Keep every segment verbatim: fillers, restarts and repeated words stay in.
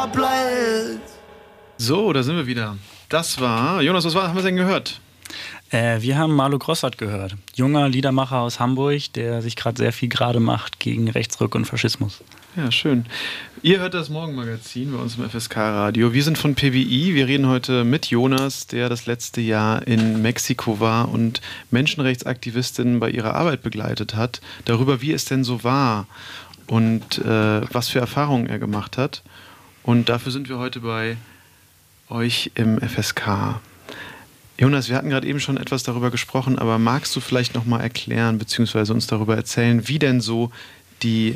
So, da sind wir wieder. Das war, Jonas, was war, haben wir denn gehört? Äh, wir haben Marlo Grossart gehört. Junger Liedermacher aus Hamburg, der sich gerade sehr viel gerade macht gegen Rechtsruck und Faschismus. Ja, schön. Ihr hört das Morgenmagazin bei uns im F S K-Radio. Wir sind von P B I. Wir reden heute mit Jonas, der das letzte Jahr in Mexiko war und Menschenrechtsaktivistinnen bei ihrer Arbeit begleitet hat, darüber, wie es denn so war und äh, was für Erfahrungen er gemacht hat. Und dafür sind wir heute bei euch im F S K. Jonas, wir hatten gerade eben schon etwas darüber gesprochen, aber magst du vielleicht nochmal erklären bzw. uns darüber erzählen, wie denn so die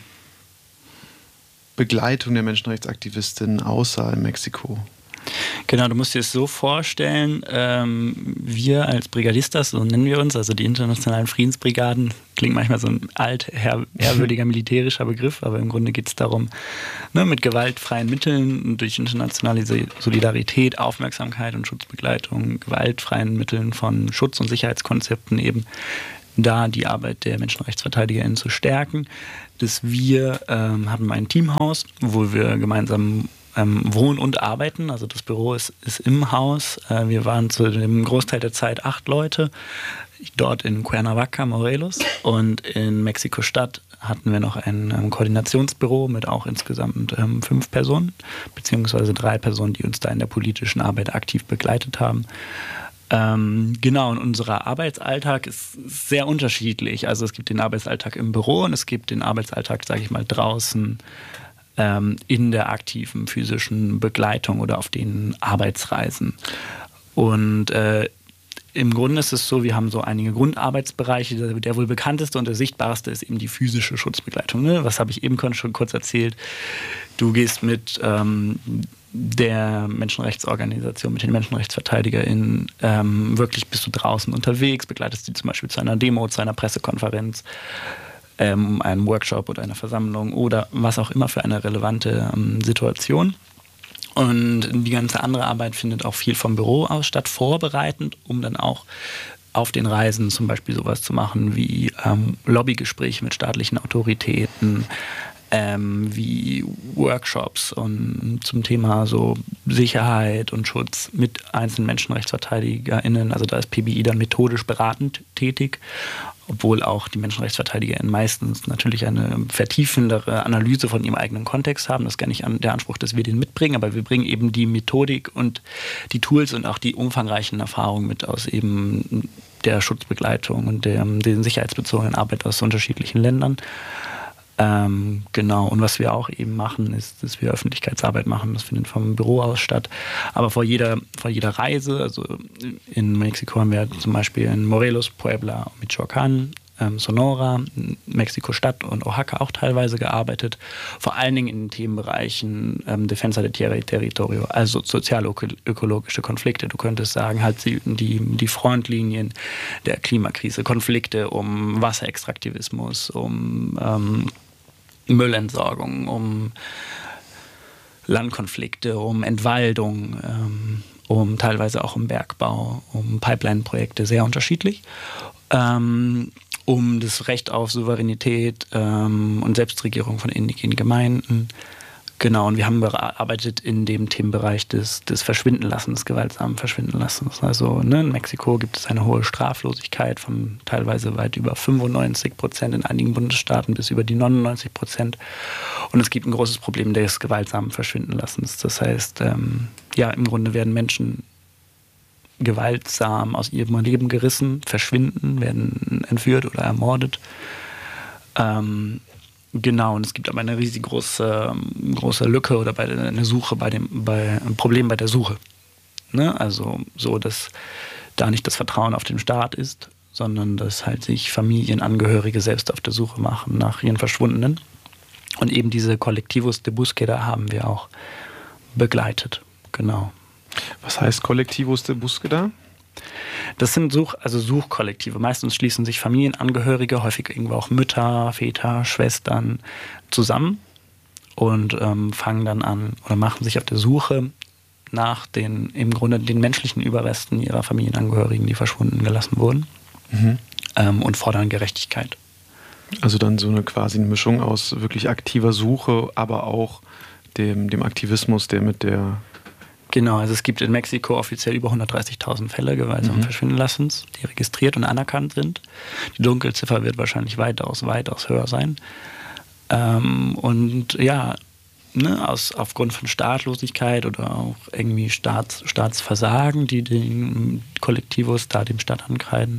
Begleitung der Menschenrechtsaktivistinnen aussah in Mexiko? Genau, du musst dir es so vorstellen, ähm, wir als Brigadistas, so nennen wir uns, also die internationalen Friedensbrigaden, klingt manchmal so ein alt, ehrwürdiger militärischer Begriff, aber im Grunde geht es darum, ne, mit gewaltfreien Mitteln, durch internationale Solidarität, Aufmerksamkeit und Schutzbegleitung, gewaltfreien Mitteln von Schutz- und Sicherheitskonzepten eben da die Arbeit der MenschenrechtsverteidigerInnen zu stärken. Dass wir ähm, haben ein Teamhaus, wo wir gemeinsam ähm, wohnen und arbeiten. Also das Büro ist, ist im Haus. Äh, wir waren zu dem Großteil der Zeit acht Leute. Dort in Cuernavaca, Morelos. Und in Mexiko-Stadt hatten wir noch ein ähm, Koordinationsbüro mit auch insgesamt ähm, fünf Personen, beziehungsweise drei Personen, die uns da in der politischen Arbeit aktiv begleitet haben. Ähm, genau, und unser Arbeitsalltag ist sehr unterschiedlich. Also es gibt den Arbeitsalltag im Büro und es gibt den Arbeitsalltag, sage ich mal, draußen ähm, in der aktiven physischen Begleitung oder auf den Arbeitsreisen. Und äh, im Grunde ist es so, wir haben so einige Grundarbeitsbereiche. Der, der wohl bekannteste und der sichtbarste ist eben die physische Schutzbegleitung. Ne? Was habe ich eben schon kurz erzählt? Du gehst mit ähm, der Menschenrechtsorganisation, mit den MenschenrechtsverteidigerInnen, ähm, wirklich bist du draußen unterwegs, begleitest die zum Beispiel zu einer Demo, zu einer Pressekonferenz, ähm, einem Workshop oder einer Versammlung oder was auch immer für eine relevante ähm, Situation. Und die ganze andere Arbeit findet auch viel vom Büro aus statt, vorbereitend, um dann auch auf den Reisen zum Beispiel sowas zu machen wie ähm, Lobbygespräche mit staatlichen Autoritäten, Ähm, wie Workshops und zum Thema so Sicherheit und Schutz mit einzelnen MenschenrechtsverteidigerInnen. Also da ist P B I dann methodisch beratend tätig, obwohl auch die MenschenrechtsverteidigerInnen meistens natürlich eine vertiefendere Analyse von ihrem eigenen Kontext haben. Das ist gar nicht der Anspruch, dass wir den mitbringen, aber wir bringen eben die Methodik und die Tools und auch die umfangreichen Erfahrungen mit aus eben der Schutzbegleitung und der, der sicherheitsbezogenen Arbeit aus unterschiedlichen Ländern. Ähm, genau, und was wir auch eben machen, ist, dass wir Öffentlichkeitsarbeit machen. Das findet vom Büro aus statt. Aber vor jeder, vor jeder Reise, also in Mexiko haben wir zum Beispiel in Morelos, Puebla, Michoacán, ähm, Sonora, Mexiko-Stadt und Oaxaca auch teilweise gearbeitet. Vor allen Dingen in den Themenbereichen ähm, Defensa de Tierra y Territorio, also sozial-ökologische Konflikte. Du könntest sagen, halt die, die Frontlinien der Klimakrise, Konflikte um Wasserextraktivismus, um ähm, Müllentsorgung, um Landkonflikte, um Entwaldung, ähm, um teilweise auch um Bergbau, um Pipeline-Projekte, sehr unterschiedlich. Ähm, um das Recht auf Souveränität ähm, und Selbstregierung von indigenen Gemeinden. Genau, und wir haben gearbeitet in dem Themenbereich des, des Verschwindenlassens, des gewaltsamen Verschwindenlassens. Also ne, in Mexiko gibt es eine hohe Straflosigkeit von teilweise weit über fünfundneunzig Prozent, in einigen Bundesstaaten bis über die neunundneunzig Prozent. Und es gibt ein großes Problem des gewaltsamen Verschwindenlassens. Das heißt, ähm, ja, im Grunde werden Menschen gewaltsam aus ihrem Leben gerissen, verschwinden, werden entführt oder ermordet. Ähm, Genau, und es gibt aber eine riesig große, große Lücke oder bei der, eine Suche bei dem, bei, ein Problem bei der Suche. Ne? Also so, dass da nicht das Vertrauen auf den Staat ist, sondern dass halt sich Familienangehörige selbst auf der Suche machen nach ihren Verschwundenen. Und eben diese Colectivos de Búsqueda haben wir auch begleitet. Genau. Was heißt Colectivos de Búsqueda? Das sind Such, also Suchkollektive. Meistens schließen sich Familienangehörige, häufig irgendwo auch Mütter, Väter, Schwestern zusammen und ähm, fangen dann an oder machen sich auf der Suche nach den im Grunde den menschlichen Überresten ihrer Familienangehörigen, die verschwunden gelassen wurden, mhm. ähm, und fordern Gerechtigkeit. Also dann so eine quasi eine Mischung aus wirklich aktiver Suche, aber auch dem, dem Aktivismus, der mit der... Genau, also es gibt in Mexiko offiziell über hundertdreißigtausend Fälle gewaltsamen mhm. Verschwindenlassens, die registriert und anerkannt sind. Die Dunkelziffer wird wahrscheinlich weitaus, weitaus höher sein. Ähm, und ja, ne, aus, aufgrund von Staatlosigkeit oder auch irgendwie Staats, Staatsversagen, die den Kollektivos da dem Staat ankreiden,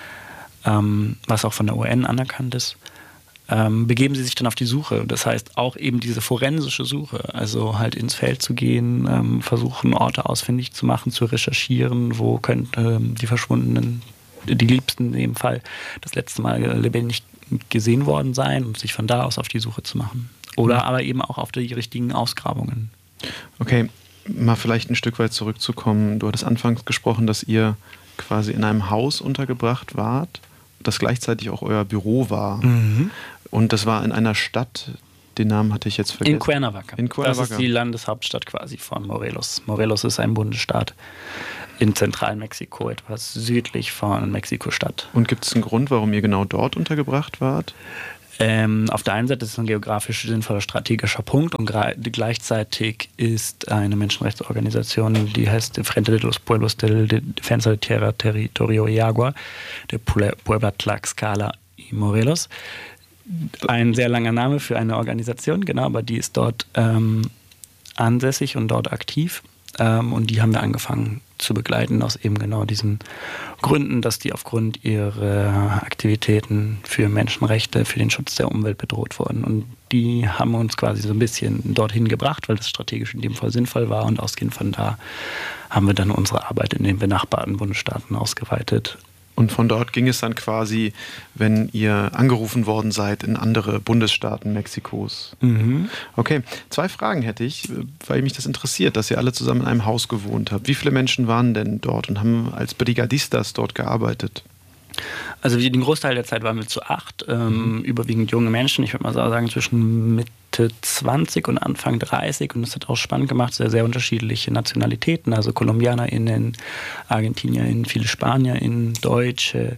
ähm, was auch von der U N anerkannt ist, ähm, begeben sie sich dann auf die Suche. Das heißt auch eben diese forensische Suche, also halt ins Feld zu gehen, ähm, versuchen Orte ausfindig zu machen, zu recherchieren, wo könnten die Verschwundenen, die Liebsten in dem Fall, das letzte Mal lebendig gesehen worden sein und sich von da aus auf die Suche zu machen. Oder mhm. aber eben auch auf die richtigen Ausgrabungen. Okay, mal vielleicht ein Stück weit zurückzukommen. Du hattest anfangs gesprochen, dass ihr quasi in einem Haus untergebracht wart, das gleichzeitig auch euer Büro war. Mhm. Und das war in einer Stadt, den Namen hatte ich jetzt vergessen. In Cuernavaca. In Cuernavaca. Das ist die Landeshauptstadt quasi von Morelos. Morelos ist ein Bundesstaat in Zentralmexiko, etwas südlich von Mexiko-Stadt. Und gibt es einen Grund, warum ihr genau dort untergebracht wart? Ähm, auf der einen Seite ist es ein geografisch sinnvoller strategischer Punkt und gleichzeitig ist eine Menschenrechtsorganisation, die heißt Frente de los Pueblos del Defensa de Tierra, Territorio y Agua, der Puebla Tlaxcala y Morelos. Ein sehr langer Name für eine Organisation, genau, aber die ist dort ähm, ansässig und dort aktiv. Ähm, und die haben wir angefangen zu begleiten aus eben genau diesen Gründen, dass die aufgrund ihrer Aktivitäten für Menschenrechte, für den Schutz der Umwelt bedroht wurden. Und die haben uns quasi so ein bisschen dorthin gebracht, weil das strategisch in dem Fall sinnvoll war. Und ausgehend von da haben wir dann unsere Arbeit in den benachbarten Bundesstaaten ausgeweitet. Und von dort ging es dann quasi, wenn ihr angerufen worden seid, in andere Bundesstaaten Mexikos. Mhm. Okay, zwei Fragen hätte ich, weil mich das interessiert, dass ihr alle zusammen in einem Haus gewohnt habt. Wie viele Menschen waren denn dort und haben als Brigadistas dort gearbeitet? Also den Großteil der Zeit waren wir zu acht, ähm, mhm. überwiegend junge Menschen. Ich würde mal sagen zwischen Mitte zwanzig und Anfang dreißig. Und das hat auch spannend gemacht, sehr, sehr unterschiedliche Nationalitäten. Also KolumbianerInnen, ArgentinierInnen, viele SpanierInnen, Deutsche,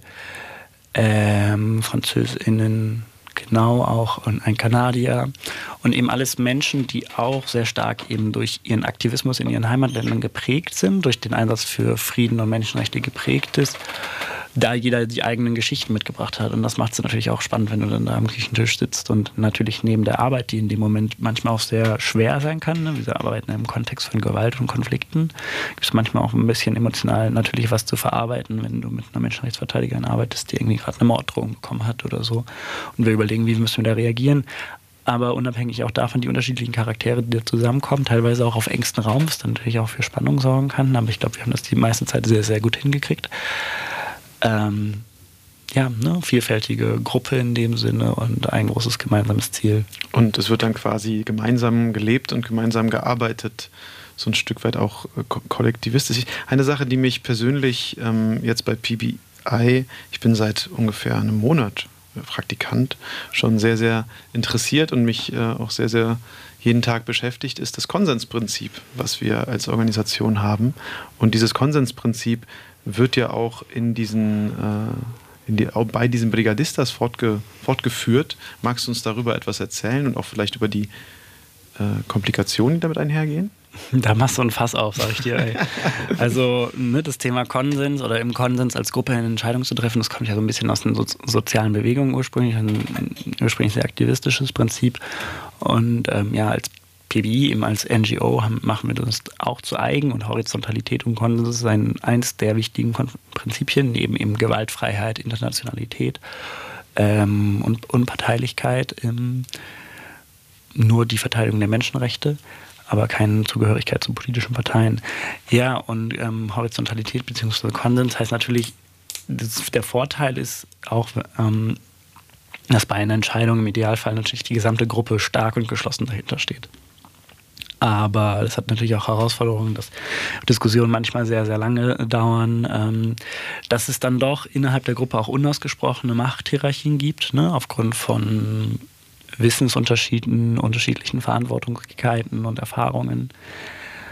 ähm, FranzösInnen, genau auch und ein Kanadier. Und eben alles Menschen, die auch sehr stark eben durch ihren Aktivismus in ihren Heimatländern geprägt sind, durch den Einsatz für Frieden und Menschenrechte geprägt ist, da jeder die eigenen Geschichten mitgebracht hat. Und das macht es natürlich auch spannend, wenn du dann da am Küchentisch sitzt und natürlich neben der Arbeit, die in dem Moment manchmal auch sehr schwer sein kann, ne? Wir arbeiten im Kontext von Gewalt und Konflikten, gibt es manchmal auch ein bisschen emotional natürlich was zu verarbeiten, wenn du mit einer Menschenrechtsverteidigerin arbeitest, die irgendwie gerade eine Morddrohung bekommen hat oder so. Und wir überlegen, wie müssen wir da reagieren. Aber unabhängig auch davon, die unterschiedlichen Charaktere, die da zusammenkommen, teilweise auch auf engstem Raum, was dann natürlich auch für Spannung sorgen kann. Aber ich glaube, wir haben das die meiste Zeit sehr, sehr gut hingekriegt. Ähm, ja, ne, vielfältige Gruppe in dem Sinne und ein großes gemeinsames Ziel. Und es wird dann quasi gemeinsam gelebt und gemeinsam gearbeitet, so ein Stück weit auch äh, kollektivistisch. Eine Sache, die mich persönlich ähm, jetzt bei P B I, ich bin seit ungefähr einem Monat Praktikant, schon sehr, sehr interessiert und mich äh, auch sehr, sehr jeden Tag beschäftigt, ist das Konsensprinzip, was wir als Organisation haben. Und dieses Konsensprinzip wird ja auch in diesen, äh, in die, auch bei diesen Brigadistas fortge, fortgeführt. Magst du uns darüber etwas erzählen und auch vielleicht über die äh, Komplikationen, die damit einhergehen? Da machst du ein Fass auf, sag ich dir. Ey. Also ne, das Thema Konsens oder im Konsens als Gruppe eine Entscheidung zu treffen, das kommt ja so ein bisschen aus den so- sozialen Bewegungen ursprünglich, ein, ein ursprünglich sehr aktivistisches Prinzip. Und ähm, ja, als P B I, eben als N G O, haben, machen wir das auch zu eigen und Horizontalität und Konsens ist ein, eins der wichtigen Kon- Prinzipien, neben eben Gewaltfreiheit, Internationalität ähm, und Unparteilichkeit, ähm, nur die Verteidigung der Menschenrechte, aber keine Zugehörigkeit zu politischen Parteien. Ja, und ähm, Horizontalität bzw. Konsens heißt natürlich, das, der Vorteil ist auch, ähm, dass bei einer Entscheidung im Idealfall natürlich die gesamte Gruppe stark und geschlossen dahinter steht. Aber das hat natürlich auch Herausforderungen, dass Diskussionen manchmal sehr, sehr lange dauern, ähm, dass es dann doch innerhalb der Gruppe auch unausgesprochene Machthierarchien gibt, ne, aufgrund von Wissensunterschieden, unterschiedlichen Verantwortlichkeiten und Erfahrungen.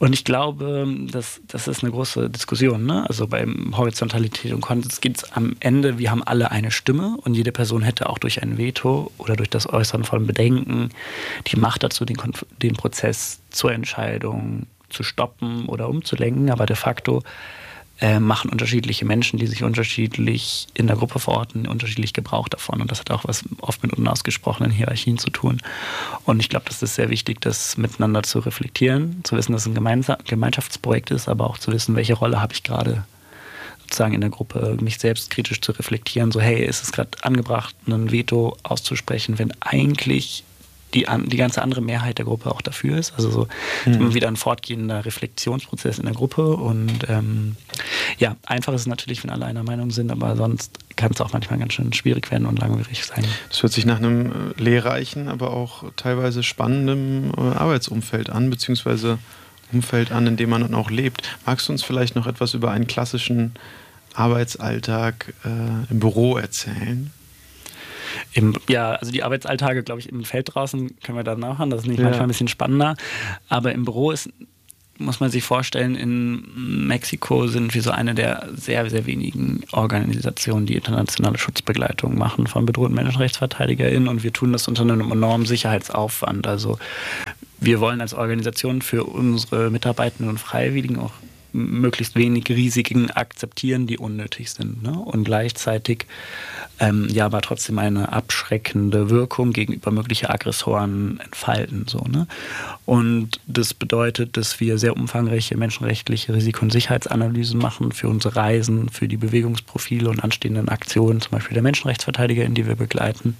Und ich glaube, das, das ist eine große Diskussion. Ne? Also beim Horizontalität und Konsens geht es am Ende, wir haben alle eine Stimme und jede Person hätte auch durch ein Veto oder durch das Äußern von Bedenken die Macht dazu, den, Konf- den Prozess zur Entscheidung zu stoppen oder umzulenken. Aber de facto äh, machen unterschiedliche Menschen, die sich unterschiedlich in der Gruppe verorten, unterschiedlich Gebrauch davon. Und das hat auch was oft mit unausgesprochenen Hierarchien zu tun. Und ich glaube, das ist sehr wichtig, das miteinander zu reflektieren, zu wissen, dass es ein Gemeins- Gemeinschaftsprojekt ist, aber auch zu wissen, welche Rolle habe ich gerade sozusagen in der Gruppe, mich selbst kritisch zu reflektieren. So, hey, ist es gerade angebracht, ein Veto auszusprechen, wenn eigentlich die, an, die ganze andere Mehrheit der Gruppe auch dafür ist. Also so mhm. immer wieder ein fortgehender Reflexionsprozess in der Gruppe. Und ähm, ja, einfach ist es natürlich, wenn alle einer Meinung sind, aber sonst kann es auch manchmal ganz schön schwierig werden und langwierig sein. Das hört sich nach einem lehrreichen, aber auch teilweise spannenden Arbeitsumfeld an, beziehungsweise Umfeld an, in dem man dann auch lebt. Magst du uns vielleicht noch etwas über einen klassischen Arbeitsalltag äh, im Büro erzählen? Im, ja, also die Arbeitsalltage, glaube ich, im Feld draußen können wir da nachhören. Das ist nicht ja. manchmal ein bisschen spannender. Aber im Büro ist, muss man sich vorstellen, in Mexiko sind wir so eine der sehr, sehr wenigen Organisationen, die internationale Schutzbegleitung machen von bedrohten MenschenrechtsverteidigerInnen. Und wir tun das unter einem enormen Sicherheitsaufwand. Also wir wollen als Organisation für unsere Mitarbeitenden und Freiwilligen auch möglichst wenig Risiken akzeptieren, die unnötig sind. Ne? Und gleichzeitig ähm, ja aber trotzdem eine abschreckende Wirkung gegenüber möglicher Aggressoren entfalten. So, ne? Und das bedeutet, dass wir sehr umfangreiche menschenrechtliche Risiko- und Sicherheitsanalysen machen für unsere Reisen, für die Bewegungsprofile und anstehenden Aktionen, zum Beispiel der Menschenrechtsverteidiger, in die wir begleiten.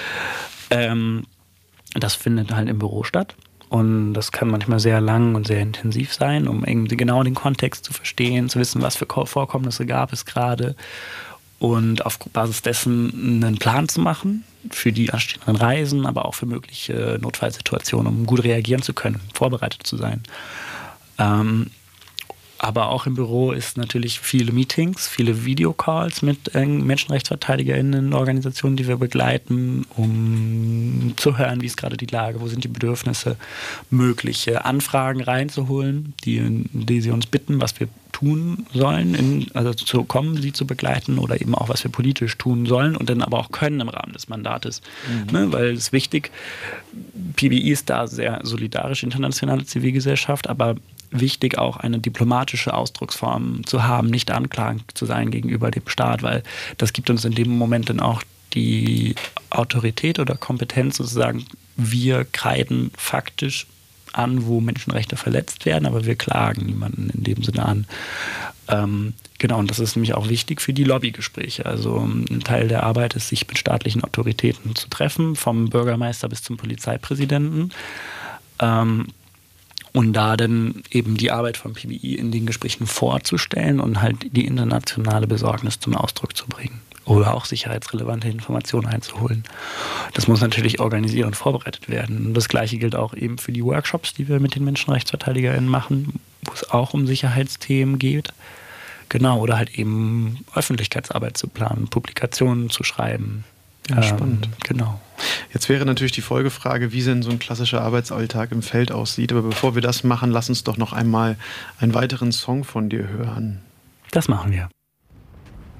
Ähm, das findet halt im Büro statt. Und das kann manchmal sehr lang und sehr intensiv sein, um irgendwie genau den Kontext zu verstehen, zu wissen, was für Vorkommnisse gab es gerade und auf Basis dessen einen Plan zu machen für die anstehenden Reisen, aber auch für mögliche Notfallsituationen, um gut reagieren zu können, vorbereitet zu sein. Ähm, aber auch im Büro ist natürlich viele Meetings, viele Videocalls mit äh, MenschenrechtsverteidigerInnen, Organisationen, die wir begleiten, um zu hören, wie ist gerade die Lage, wo sind die Bedürfnisse, mögliche Anfragen reinzuholen, die, die sie uns bitten, was wir tun sollen, in, also zu kommen, sie zu begleiten oder eben auch, was wir politisch tun sollen und dann aber auch können im Rahmen des Mandates. Mhm. Ne, weil es ist wichtig, P B I ist da sehr solidarisch, internationale Zivilgesellschaft, aber wichtig auch eine diplomatische Ausdrucksform zu haben, nicht anklagend zu sein gegenüber dem Staat, weil das gibt uns in dem Moment dann auch die Autorität oder Kompetenz sozusagen, wir kreiden faktisch an, wo Menschenrechte verletzt werden, aber wir klagen niemanden in dem Sinne an. Ähm, genau, und das ist nämlich auch wichtig für die Lobbygespräche. Also ein Teil der Arbeit ist, sich mit staatlichen Autoritäten zu treffen, vom Bürgermeister bis zum Polizeipräsidenten. Ähm, Und da dann eben die Arbeit von P B I in den Gesprächen vorzustellen und halt die internationale Besorgnis zum Ausdruck zu bringen. Oder auch sicherheitsrelevante Informationen einzuholen. Das muss natürlich organisiert und vorbereitet werden. Und das Gleiche gilt auch eben für die Workshops, die wir mit den MenschenrechtsverteidigerInnen machen, wo es auch um Sicherheitsthemen geht. Genau, oder halt eben Öffentlichkeitsarbeit zu planen, Publikationen zu schreiben. Ja, spannend. Ähm, genau. Jetzt wäre natürlich die Folgefrage, wie denn so ein klassischer Arbeitsalltag im Feld aussieht. Aber bevor wir das machen, lass uns doch noch einmal einen weiteren Song von dir hören. Das machen wir.